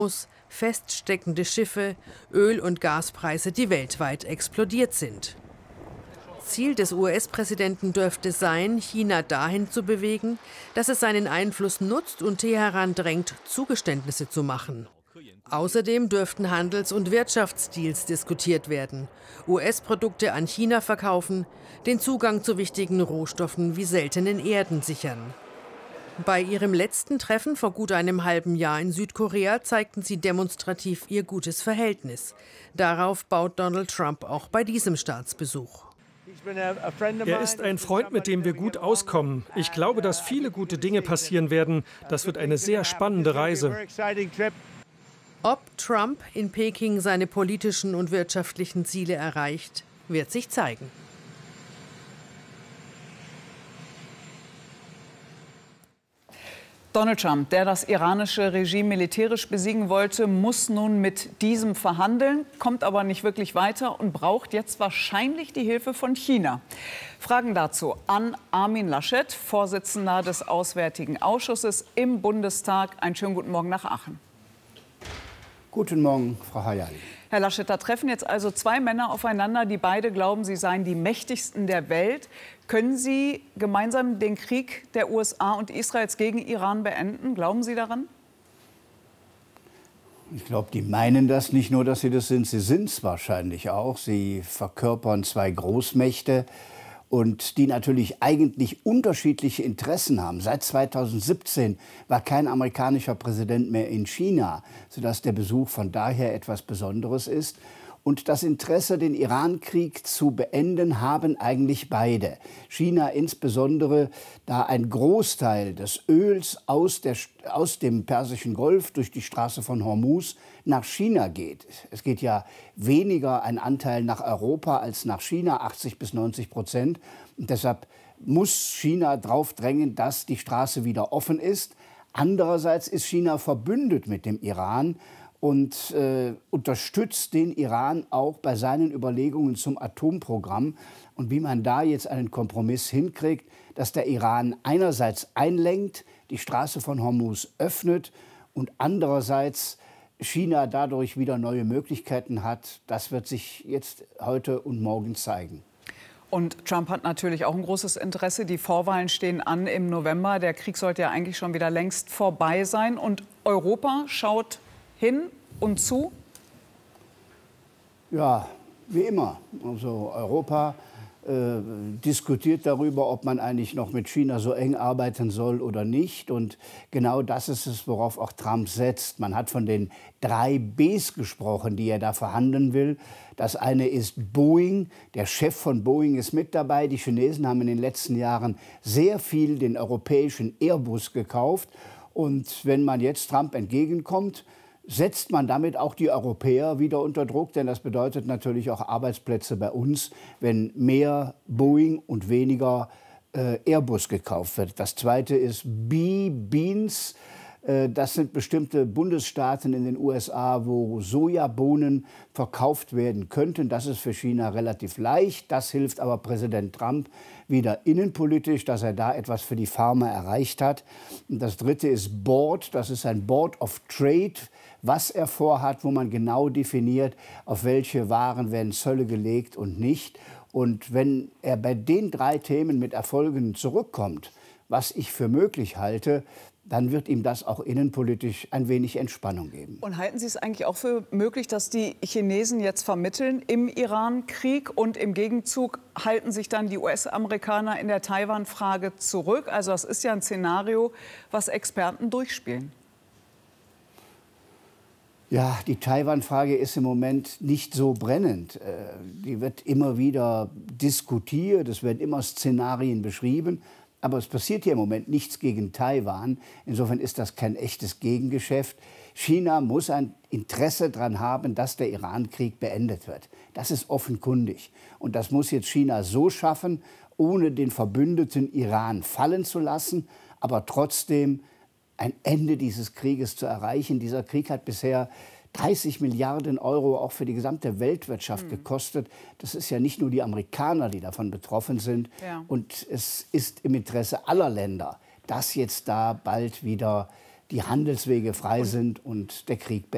feststeckende Schiffe, Öl- und Gaspreise, die weltweit explodiert sind. Ziel des US-Präsidenten dürfte sein, China dahin zu bewegen, dass es seinen Einfluss nutzt und Teheran drängt, Zugeständnisse zu machen. Außerdem dürften Handels- und Wirtschaftsdeals diskutiert werden, US-Produkte an China verkaufen, den Zugang zu wichtigen Rohstoffen wie seltenen Erden sichern. Bei ihrem letzten Treffen vor gut einem halben Jahr in Südkorea zeigten sie demonstrativ ihr gutes Verhältnis. Darauf baut Donald Trump auch bei diesem Staatsbesuch. Er ist ein Freund, mit dem wir gut auskommen. Ich glaube, dass viele gute Dinge passieren werden. Das wird eine sehr spannende Reise. Ob Trump in Peking seine politischen und wirtschaftlichen Ziele erreicht, wird sich zeigen. Donald Trump, der das iranische Regime militärisch besiegen wollte, muss nun mit diesem verhandeln, kommt aber nicht wirklich weiter und braucht jetzt wahrscheinlich die Hilfe von China. Fragen dazu an Armin Laschet, Vorsitzender des Auswärtigen Ausschusses im Bundestag. Einen schönen guten Morgen nach Aachen. Guten Morgen, Frau Hayali. Herr Laschet, da treffen jetzt also zwei Männer aufeinander, die beide glauben, sie seien die mächtigsten der Welt. Können Sie gemeinsam den Krieg der USA und Israels gegen Iran beenden? Glauben Sie daran? Ich glaube, die meinen das nicht nur, dass sie das sind. Sie sind es wahrscheinlich auch. Sie verkörpern zwei Großmächte und die natürlich eigentlich unterschiedliche Interessen haben. Seit 2017 war kein amerikanischer Präsident mehr in China, sodass der Besuch von daher etwas Besonderes ist. Und das Interesse, den Iran-Krieg zu beenden, haben eigentlich beide. China insbesondere, da ein Großteil des Öls aus dem Persischen Golf durch die Straße von Hormuz nach China geht. Es geht ja weniger ein Anteil nach Europa als nach China, 80-90%. Und deshalb muss China darauf drängen, dass die Straße wieder offen ist. Andererseits ist China verbündet mit dem Iran und unterstützt den Iran auch bei seinen Überlegungen zum Atomprogramm. Und wie man da jetzt einen Kompromiss hinkriegt, dass der Iran einerseits einlenkt, die Straße von Hormuz öffnet und andererseits China dadurch wieder neue Möglichkeiten hat, das wird sich jetzt heute und morgen zeigen. Und Trump hat natürlich auch ein großes Interesse. Die Vorwahlen stehen an im November. Der Krieg sollte ja eigentlich schon wieder längst vorbei sein. Und Europa schaut hin und zu? Ja, wie immer. Also Europa diskutiert darüber, ob man eigentlich noch mit China so eng arbeiten soll oder nicht. Und genau das ist es, worauf auch Trump setzt. Man hat von den 3 Bs gesprochen, die er da verhandeln will. Das eine ist Boeing. Der Chef von Boeing ist mit dabei. Die Chinesen haben in den letzten Jahren sehr viel den europäischen Airbus gekauft. Und wenn man jetzt Trump entgegenkommt, setzt man damit auch die Europäer wieder unter Druck, denn das bedeutet natürlich auch Arbeitsplätze bei uns, wenn mehr Boeing und weniger Airbus gekauft wird. Das zweite ist Beans. Das sind bestimmte Bundesstaaten in den USA, wo Sojabohnen verkauft werden könnten. Das ist für China relativ leicht. Das hilft aber Präsident Trump wieder innenpolitisch, dass er da etwas für die Farmer erreicht hat. Und das dritte ist Board. Das ist ein Board of Trade, was er vorhat, wo man genau definiert, auf welche Waren werden Zölle gelegt und nicht. Und wenn er bei den 3 Themen mit Erfolgen zurückkommt, was ich für möglich halte, dann wird ihm das auch innenpolitisch ein wenig Entspannung geben. Und halten Sie es eigentlich auch für möglich, dass die Chinesen jetzt vermitteln im Iran-Krieg und im Gegenzug halten sich dann die US-Amerikaner in der Taiwan-Frage zurück? Also das ist ja ein Szenario, was Experten durchspielen. Ja, die Taiwan-Frage ist im Moment nicht so brennend. Die wird immer wieder diskutiert, es werden immer Szenarien beschrieben. Aber es passiert hier im Moment nichts gegen Taiwan. Insofern ist das kein echtes Gegengeschäft. China muss ein Interesse daran haben, dass der Iran-Krieg beendet wird. Das ist offenkundig. Und das muss jetzt China so schaffen, ohne den Verbündeten Iran fallen zu lassen, aber trotzdem ein Ende dieses Krieges zu erreichen. Dieser Krieg hat bisher 30 Milliarden Euro auch für die gesamte Weltwirtschaft gekostet. Das ist ja nicht nur die Amerikaner, die davon betroffen sind. Ja. Und es ist im Interesse aller Länder, dass jetzt da bald wieder die Handelswege frei sind und der Krieg beendet.